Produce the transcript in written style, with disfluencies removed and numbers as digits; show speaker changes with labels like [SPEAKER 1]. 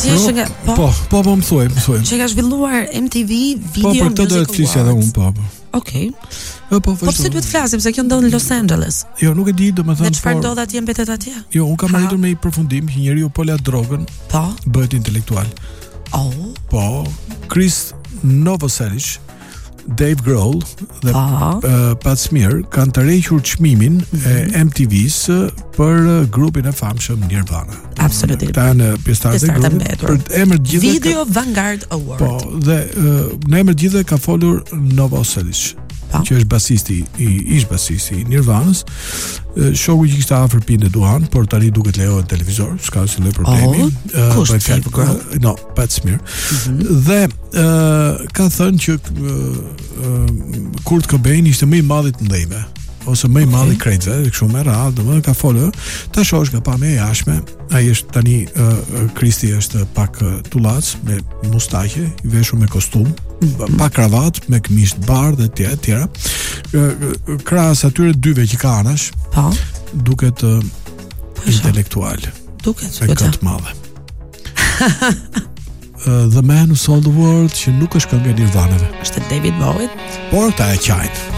[SPEAKER 1] Ti je nga
[SPEAKER 2] po më thuaj.
[SPEAKER 1] Që ka zhvilluar MTV Video
[SPEAKER 2] Po për këtë do të flisja edhe unë, po.
[SPEAKER 1] Okej.
[SPEAKER 2] Po
[SPEAKER 1] pse duhet flasim se kjo ndodh në Los Angeles?
[SPEAKER 2] Jo, nuk e di, domethënë.
[SPEAKER 1] Ne çfarë ndodh atje mbetet atje?
[SPEAKER 2] Jo, unë kam arritur me një përfundim që njeriu po la drogën, bëhet intelektual. Po, Chris Novoselic, Dave Grohl dhe Pat Smear kanë tërhequr çmimin e MTV-s për grupin e famshëm Nirvana.
[SPEAKER 1] Absolutisht.
[SPEAKER 2] Ata në pjesëtarët e grupit për emër të gjithë
[SPEAKER 1] Video Vanguard Award.
[SPEAKER 2] Po, dhe në emër të gjithë ka folur Novoselic, që është basisti ish basisti i Nirvanës. Shoku që kishte afër pinë duan, por tani duket lejohet televizor, s'ka asnjë lloj problemi. Pat Smear. Dhe ka thënë që Kurt Cobain ishte më i madh i të ndëjve, ose më i madh i krejtëve, kështu më radh, domethënë ka folur, ta shohësh nga pamja e jashtme, ai është tani Kristi është pak tullac me mustaqe, i veshur me kostum, pa kravat, me këmish të bardhë e tjera. Krahas atyre dyve që ka anash, duket intelektual.
[SPEAKER 1] Duket
[SPEAKER 2] këtë madhe. The Man Who Sold the World, që nuk është këngë e Nirvanave.
[SPEAKER 1] Është David Bowie.
[SPEAKER 2] Por ta e qajt.